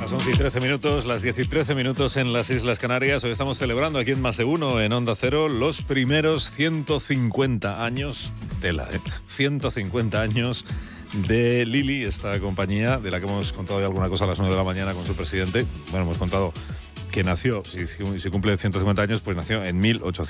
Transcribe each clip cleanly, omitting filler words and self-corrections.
Las 11 y 13 minutos, las 10 y 13 minutos en las Islas Canarias. Hoy estamos celebrando aquí en Más de Uno, en Onda Cero, los primeros 150 años, 150 años de Lili, esta compañía de la que hemos contado ya alguna cosa a las 9 de la mañana con su presidente. Bueno, hemos contado que nació, si cumple 150 años, pues nació en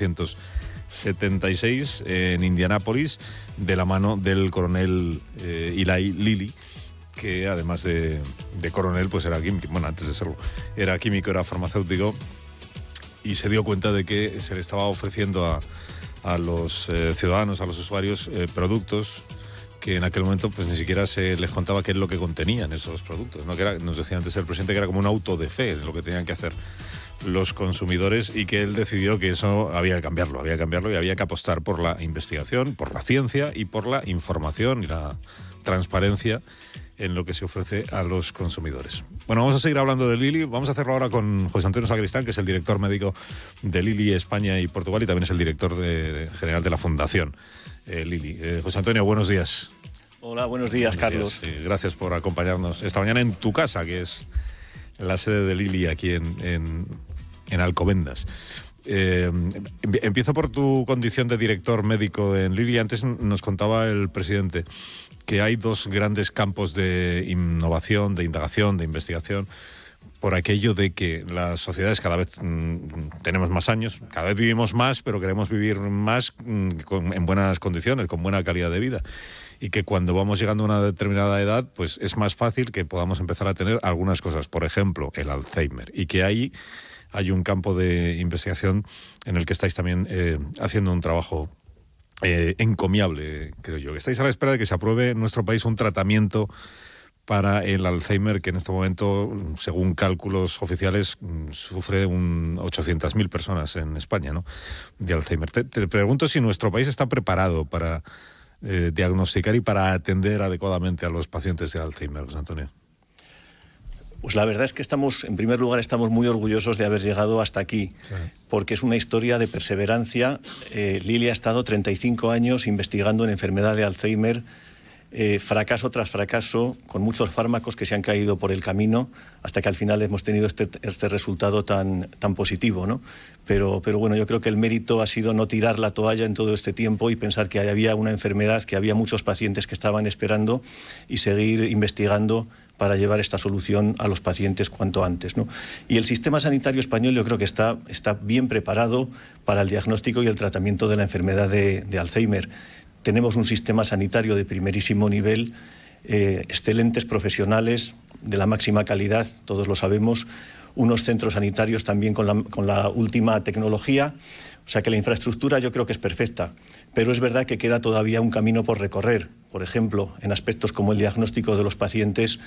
1876 en Indianápolis, de la mano del coronel Eli Lilly, que además de coronel, pues era químico, bueno, antes de serlo, era químico, era farmacéutico, y se dio cuenta de que se le estaba ofreciendo a los ciudadanos, a los usuarios, productos que en aquel momento pues ni siquiera se les contaba qué es lo que contenían esos productos, ¿no? Que era, nos decía antes el presidente, que era como un auto de fe lo que tenían que hacer los consumidores, y que él decidió que eso había que cambiarlo y había que apostar por la investigación, por la ciencia y por la información y la transparencia en lo que se ofrece a los consumidores. Bueno, vamos a seguir hablando de Lili. Vamos a hacerlo ahora con José Antonio Sacristán, que es el director médico de Lili España y Portugal, y también es el director general de la Fundación Lili. José Antonio, buenos días. Hola, buenos días, Carlos. Sí, gracias por acompañarnos esta mañana en tu casa, que es la sede de Lili aquí en Alcobendas. Empiezo por tu condición de director médico en Lili. Antes nos contaba el presidente que hay dos grandes campos de innovación, de indagación, de investigación, por aquello de que las sociedades cada vez tenemos más años, cada vez vivimos más, pero queremos vivir más en buenas condiciones, con buena calidad de vida. Y que cuando vamos llegando a una determinada edad, pues es más fácil que podamos empezar a tener algunas cosas, por ejemplo, el Alzheimer. Y que ahí hay un campo de investigación en el que estáis también haciendo un trabajo encomiable, creo yo. Que estáis a la espera de que se apruebe en nuestro país un tratamiento para el Alzheimer, que en este momento, según cálculos oficiales, sufre 800.000 personas en España, ¿no?, de Alzheimer. Te pregunto si nuestro país está preparado para diagnosticar y para atender adecuadamente a los pacientes de Alzheimer, José Antonio. Pues la verdad es que en primer lugar, estamos muy orgullosos de haber llegado hasta aquí, sí, porque es una historia de perseverancia. Lili ha estado 35 años investigando en enfermedad de Alzheimer, fracaso tras fracaso, con muchos fármacos que se han caído por el camino, hasta que al final hemos tenido este resultado tan positivo, ¿no? Pero bueno, yo creo que el mérito ha sido no tirar la toalla en todo este tiempo y pensar que había una enfermedad, que había muchos pacientes que estaban esperando, y seguir investigando para llevar esta solución a los pacientes cuanto antes, ¿no? Y el sistema sanitario español, yo creo que está bien preparado para el diagnóstico y el tratamiento de la enfermedad de Alzheimer. Tenemos un sistema sanitario de primerísimo nivel, excelentes profesionales de la máxima calidad, todos lo sabemos, unos centros sanitarios también con la última tecnología, o sea que la infraestructura yo creo que es perfecta, pero es verdad que queda todavía un camino por recorrer. Por ejemplo, en aspectos como el diagnóstico de los pacientes,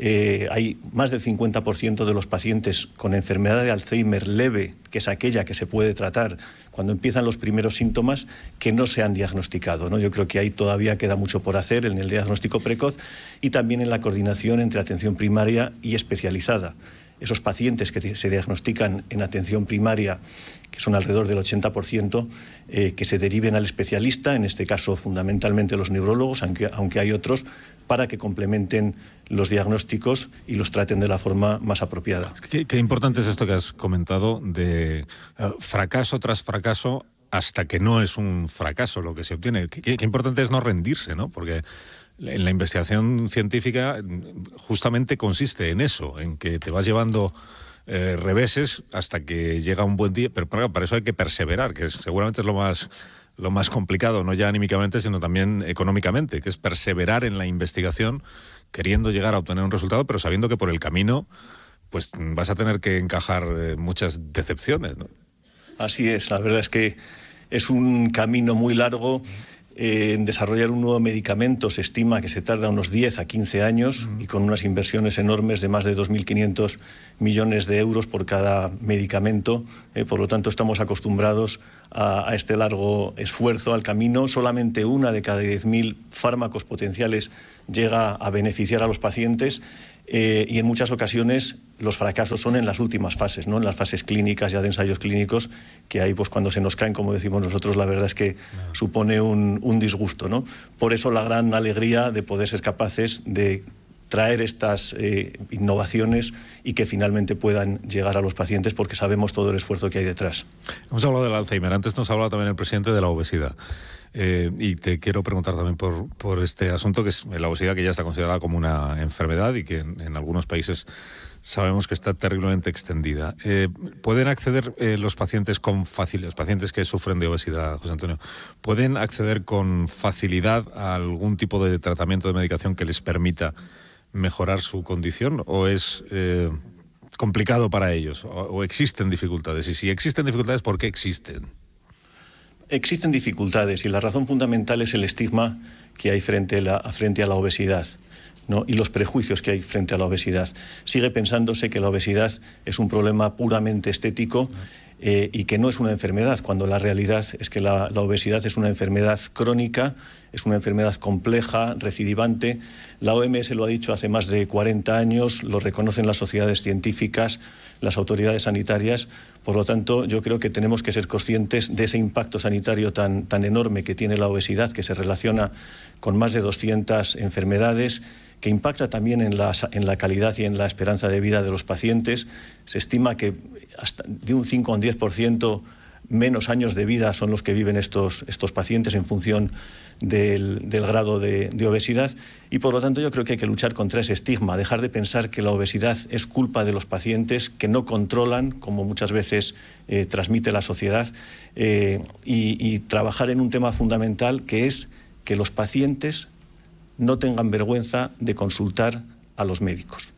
hay más del 50% de los pacientes con enfermedad de Alzheimer leve, que es aquella que se puede tratar cuando empiezan los primeros síntomas, que no se han diagnosticado, ¿no? Yo creo que ahí todavía queda mucho por hacer en el diagnóstico precoz y también en la coordinación entre atención primaria y especializada. Esos pacientes que se diagnostican en atención primaria, que son alrededor del 80%, que se deriven al especialista, en este caso fundamentalmente los neurólogos, aunque hay otros, para que complementen los diagnósticos y los traten de la forma más apropiada. Qué importante es esto que has comentado de fracaso tras fracaso hasta que no es un fracaso lo que se obtiene. Qué importante es no rendirse, ¿no? Porque en la investigación científica justamente consiste en eso, en que te vas llevando reveses hasta que llega un buen día, pero para eso hay que perseverar, que seguramente es lo más complicado, no ya anímicamente, sino también económicamente, que es perseverar en la investigación, queriendo llegar a obtener un resultado, pero sabiendo que por el camino pues vas a tener que encajar muchas decepciones, ¿no? Así es, la verdad es que es un camino muy largo. En desarrollar un nuevo medicamento se estima que se tarda unos 10 a 15 años y con unas inversiones enormes de más de 2.500 millones de euros por cada medicamento. Por lo tanto, estamos acostumbrados a este largo esfuerzo al camino. Solamente una de cada 10.000 fármacos potenciales llega a beneficiar a los pacientes. Y en muchas ocasiones los fracasos son en las últimas fases, ¿no? En las fases clínicas, ya de ensayos clínicos, que ahí pues cuando se nos caen, como decimos nosotros, la verdad es que supone un disgusto, ¿no? Por eso la gran alegría de poder ser capaces de traer estas innovaciones y que finalmente puedan llegar a los pacientes, porque sabemos todo el esfuerzo que hay detrás. Hemos hablado del Alzheimer, antes nos ha hablado también el presidente de la obesidad. Y te quiero preguntar también por este asunto, que es la obesidad, que ya está considerada como una enfermedad y que en algunos países sabemos que está terriblemente extendida. ¿Pueden acceder los pacientes con facilidad, los pacientes que sufren de obesidad, José Antonio, pueden acceder con facilidad a algún tipo de tratamiento, de medicación que les permita mejorar su condición, o es complicado para ellos, o existen dificultades? Y si existen dificultades, ¿por qué existen? Existen dificultades y la razón fundamental es el estigma que hay frente a la obesidad, ¿no? Y los prejuicios que hay frente a la obesidad. Sigue pensándose que la obesidad es un problema puramente estético y que no es una enfermedad, cuando la realidad es que la obesidad es una enfermedad crónica, es una enfermedad compleja, recidivante. La OMS lo ha dicho hace más de 40 años, lo reconocen las sociedades científicas, las autoridades sanitarias. Por lo tanto, yo creo que tenemos que ser conscientes de ese impacto sanitario tan enorme que tiene la obesidad, que se relaciona con más de 200 enfermedades, que impacta también en la calidad y en la esperanza de vida de los pacientes. Se estima que hasta de un 5 a un 10% menos años de vida son los que viven estos pacientes en función del grado de obesidad, y por lo tanto yo creo que hay que luchar contra ese estigma, dejar de pensar que la obesidad es culpa de los pacientes, que no controlan, como muchas veces transmite la sociedad, y trabajar en un tema fundamental, que es que los pacientes no tengan vergüenza de consultar a los médicos,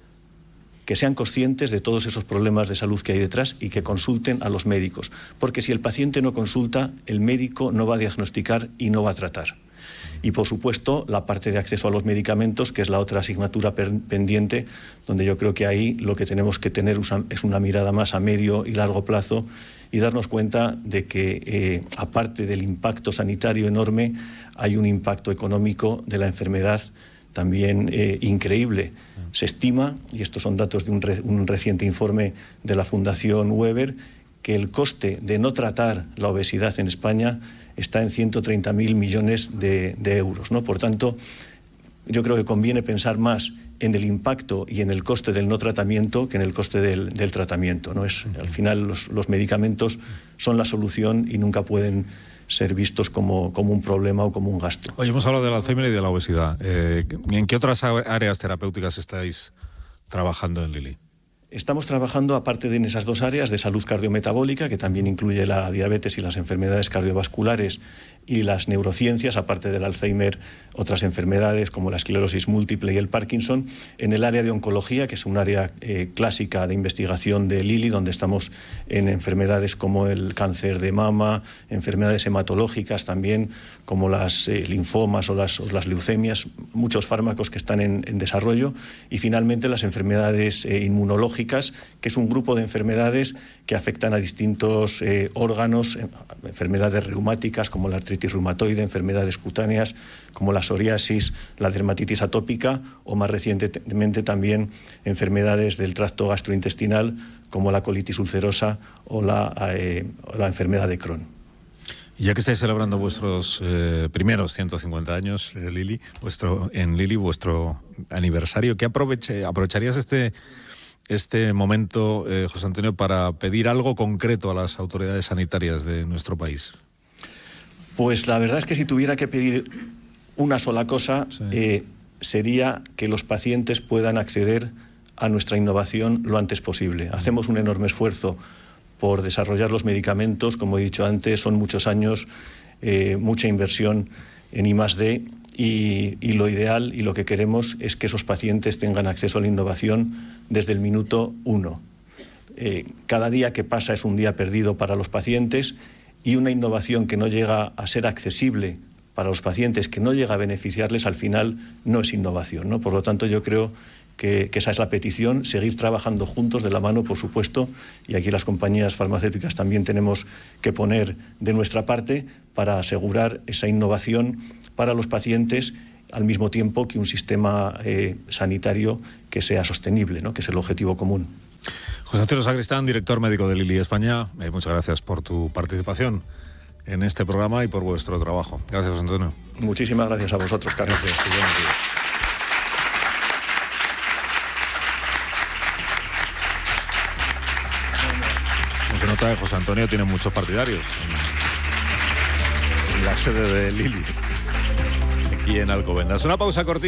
que sean conscientes de todos esos problemas de salud que hay detrás y que consulten a los médicos. Porque si el paciente no consulta, el médico no va a diagnosticar y no va a tratar. Y, por supuesto, la parte de acceso a los medicamentos, que es la otra asignatura pendiente, donde yo creo que ahí lo que tenemos que tener es una mirada más a medio y largo plazo y darnos cuenta de que, aparte del impacto sanitario enorme, hay un impacto económico de la enfermedad también increíble. Se estima, y estos son datos de un reciente informe de la Fundación Weber, que el coste de no tratar la obesidad en España está en 130.000 millones de euros, ¿no? Por tanto, yo creo que conviene pensar más en el impacto y en el coste del no tratamiento que en el coste del tratamiento, ¿no? Al final los medicamentos son la solución y nunca pueden ser vistos como un problema o como un gasto. Oye, hemos hablado del Alzheimer y de la obesidad. ¿En qué otras áreas terapéuticas estáis trabajando en Lilly? Estamos trabajando, aparte de en esas dos áreas, de salud cardiometabólica, que también incluye la diabetes y las enfermedades cardiovasculares, y las neurociencias, aparte del Alzheimer, otras enfermedades como la esclerosis múltiple y el Parkinson, en el área de oncología, que es un área clásica de investigación de Lilly, donde estamos en enfermedades como el cáncer de mama, enfermedades hematológicas también, como las linfomas o las leucemias, muchos fármacos que están en desarrollo, y finalmente las enfermedades inmunológicas, que es un grupo de enfermedades que afectan a distintos órganos, enfermedades reumáticas como la artritis reumatoide, enfermedades cutáneas como la psoriasis, la dermatitis atópica, o más recientemente también enfermedades del tracto gastrointestinal como la colitis ulcerosa o la enfermedad de Crohn. Ya que estáis celebrando vuestros primeros 150 años, Lilly, vuestro aniversario, ¿qué aprovecharías este momento, José Antonio, para pedir algo concreto a las autoridades sanitarias de nuestro país? Pues la verdad es que si tuviera que pedir una sola cosa, sí, sería que los pacientes puedan acceder a nuestra innovación lo antes posible. Hacemos un enorme esfuerzo por desarrollar los medicamentos, como he dicho antes, son muchos años, mucha inversión en I+D, y lo ideal y lo que queremos es que esos pacientes tengan acceso a la innovación desde el minuto 1. Cada día que pasa es un día perdido para los pacientes, y una innovación que no llega a ser accesible para los pacientes, que no llega a beneficiarles, al final no es innovación, ¿no? Por lo tanto, yo creo que esa es la petición, seguir trabajando juntos de la mano, por supuesto, y aquí las compañías farmacéuticas también tenemos que poner de nuestra parte para asegurar esa innovación para los pacientes, al mismo tiempo que un sistema sanitario que sea sostenible, ¿no? Que es el objetivo común. José Antonio Sacristán, director médico de Lilly España, muchas gracias por tu participación en este programa y por vuestro trabajo. Gracias, José Antonio. Muchísimas gracias a vosotros, Carlos. Gracias. consta que José Antonio tiene muchos partidarios en la sede de Lili, aquí en Alcobendas. Una pausa cortita.